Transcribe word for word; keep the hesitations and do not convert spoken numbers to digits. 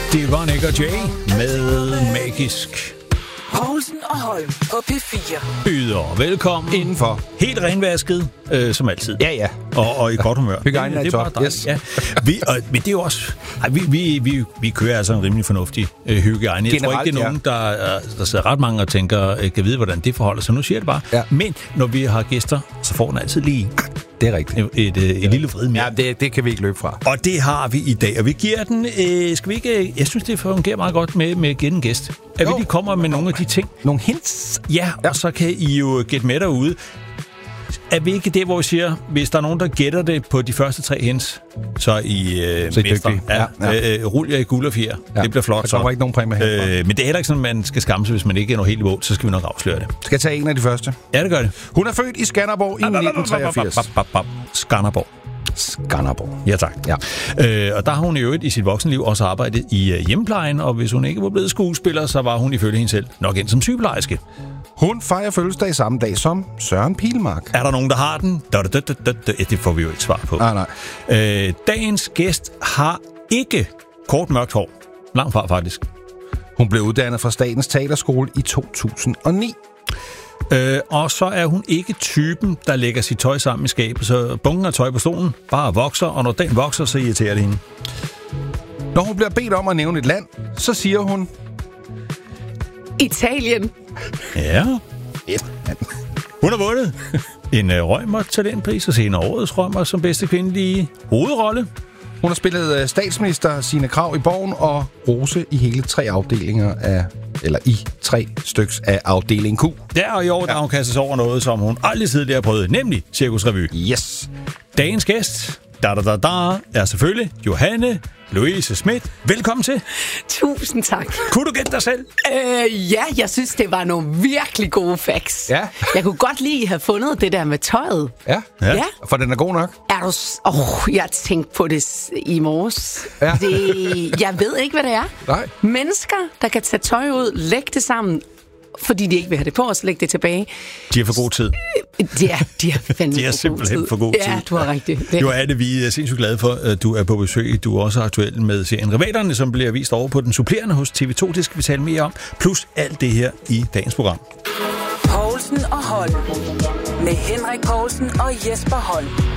Det var Nick og Jay med Magisk. Poulsen og Holm på P fire. Yder velkommen indenfor. Helt renvasket, øh, som altid. Ja, ja. Og, og i godt humør. Hygiejnen er i top. Yes. Ja. Vi, og, men det er jo også... Ej, vi, vi, vi, vi kører altså en rimelig fornuftig øh, hygiejne. Jeg tror ikke, det er nogen, der, der sidder ret mange og tænker, øh, kan vide, hvordan det forholder sig. Nu siger jeg det bare. Ja. Men når vi har gæster, så får den altid lige... Det er rigtigt. Et, et, et, et ja. lille vrid mere. Ja, det, det kan vi ikke løbe fra. Og det har vi i dag. Og vi giver den... Øh, skal vi ikke... Jeg synes, det fungerer meget godt med, med gæt en gæst. At jo. vi lige kommer med nogle af de ting. Nogle hints. Ja, ja, og så kan I jo gætte med derude. Er vi ikke det, hvor vi siger, hvis der er nogen, der gætter det på de første tre hints, så er I øh, så mestre. Ja, ja. Øh, rul jer i guld og fjer. Ja. Det bliver flot. Der kommer ikke nogen præmie herfra. Øh, men det er heller ikke sådan, at man skal skamme sig, hvis man ikke er noget helt i mål. Så skal vi nok afsløre det. Skal jeg tage en af de første? Ja, det gør det. Hun er født i Skanderborg i nitten treogfirs. Skanderborg. Skanderborg. Ja, tak. Ja. Øh, og der har hun i øvrigt i sit voksenliv også arbejdet i uh, hjemmeplejen, og hvis hun ikke var blevet skuespiller, så var hun ifølge hende selv nok ind som sygeplejerske. Hun fejrer fødselsdag samme dag som Søren Pilmark. Er der nogen, der har den? Det får vi jo ikke svar på. Ah, nej. Øh, dagens gæst har ikke kort mørkt hår. Langt fra, faktisk. Hun blev uddannet fra Statens Teaterskole i to tusind og ni. Øh, og så er hun ikke typen, der lægger sit tøj sammen i skabet, så bunken af tøj på stolen bare vokser, og når den vokser, så irriterer det hende. Når hun bliver bedt om at nævne et land, så siger hun... Italien. Ja. Yes. Hun har vundet en uh, Reumert talentpris og senere årets Reumert som bedste kvindelige hovedrolle. Hun har spillet statsminister Signe Krag i Borgen og Rose i hele tre afdelinger af... eller i tre styks af afdeling Q. Der og i år, ja. der har hun kastet sig over noget, som hun aldrig tidligere har prøvet, nemlig Cirkusrevy. Yes. Dagens gæst, da da da da, er selvfølgelig Johanne Louise Schmidt. Velkommen til. Tusind tak. Kunne du gætte dig selv? Øh, ja, jeg synes, det var nogle virkelig gode facts. Ja. Jeg kunne godt lige have fundet det der med tøjet. Ja, ja. ja. For den er god nok. Er du... Åh, oh, jeg tænkte på det i morges. Ja. Det, jeg ved ikke, hvad det er. Nej. Mennesker, der kan tage tøj ud, lægge det sammen, fordi de ikke vil have det på, og så lægge det tilbage. De har for god tid. Det er, de har fandme de er for simpelthen god for god tid. Ja, du har rigtigt. Det. Johanne, vi er sindssygt glade for, at du er på besøg. Du er også aktuel med serien Rivalerne, som bliver vist over på den supplerende hos T V to. Det skal vi tale mere om. Plus alt det her i dagens program. Poulsen og Holm. Med Henrik Poulsen og Jesper Holm.